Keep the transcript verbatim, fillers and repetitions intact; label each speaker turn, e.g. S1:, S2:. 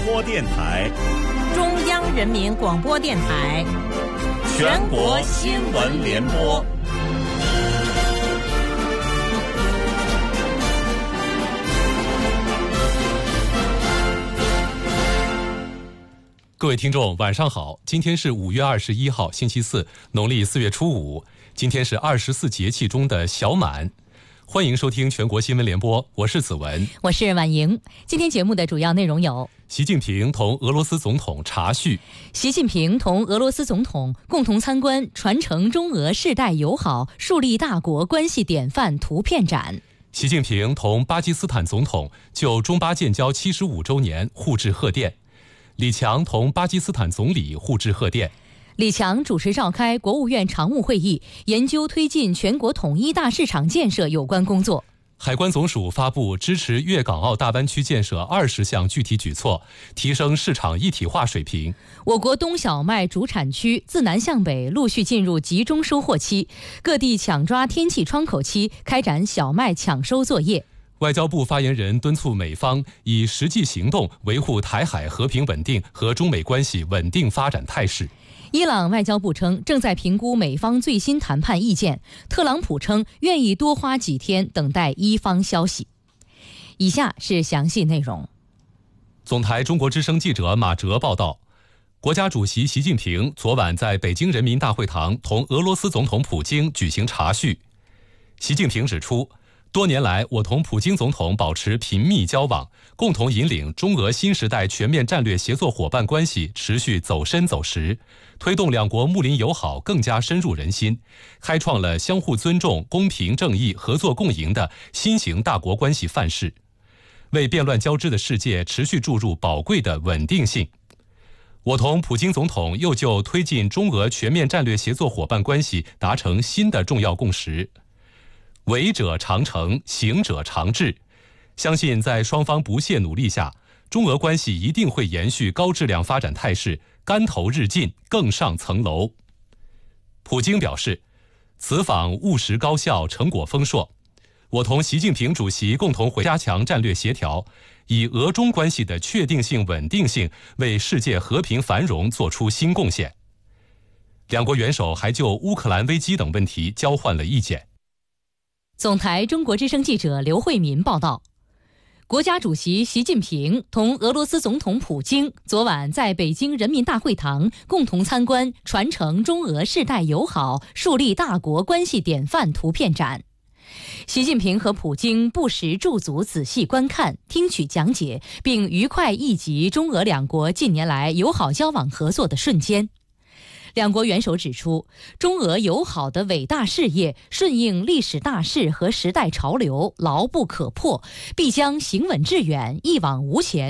S1: 播电台、
S2: 中央人民广播电台、
S1: 全国新闻联播。
S3: 各位听众晚上好，今天是五月二十一号星期四，农历四月初五，今天是二十四节气中的小满。欢迎收听全国新闻联播，我是子文，
S4: 我是婉莹。今天节目的主要内容有：
S3: 习近平同俄罗斯总统茶叙，
S4: 习近平同俄罗斯总统共同参观传承中俄世代友好、树立大国关系典范图片展；
S3: 习近平同巴基斯坦总统就中巴建交七十五周年互致贺电；李强同巴基斯坦总理互致贺电。
S4: 李强主持召开国务院常务会议，研究推进全国统一大市场建设有关工作。
S3: 海关总署发布支持粤港澳大湾区建设二十项具体举措，提升市场一体化水平。
S4: 我国冬小麦主产区自南向北陆续进入集中收获期，各地抢抓天气窗口期，开展小麦抢收作业。
S3: 外交部发言人敦促美方以实际行动维护台海和平稳定和中美关系稳定发展态势。
S4: 伊朗外交部称正在评估美方最新谈判意见，特朗普称愿意多花几天等待伊方消息。以下是详细内容。
S3: 总台中国之声记者马哲报道，国家主席习近平昨晚在北京人民大会堂同俄罗斯总统普京举行茶叙。习近平指出，多年来我同普京总统保持频密交往，共同引领中俄新时代全面战略协作伙伴关系持续走深走实，推动两国睦邻友好更加深入人心，开创了相互尊重、公平正义、合作共赢的新型大国关系范式，为变乱交织的世界持续注入宝贵的稳定性。我同普京总统又就推进中俄全面战略协作伙伴关系达成新的重要共识。为者常成，行者常至。相信在双方不懈努力下，中俄关系一定会延续高质量发展态势，竿头日进，更上层楼。普京表示，此访务实高效，成果丰硕。我同习近平主席共同会加强战略协调，以俄中关系的确定性、稳定性为世界和平繁荣做出新贡献。两国元首还就乌克兰危机等问题交换了意见。
S4: 总台中国之声记者刘慧民报道，国家主席习近平同俄罗斯总统普京昨晚在北京人民大会堂共同参观传承中俄世代友好、树立大国关系典范图片展。习近平和普京不时驻足仔细观看、听取讲解，并愉快忆及中俄两国近年来友好交往合作的瞬间。两国元首指出，中俄友好的伟大事业顺应历史大势和时代潮流，牢不可破，必将行稳致远，一往无前。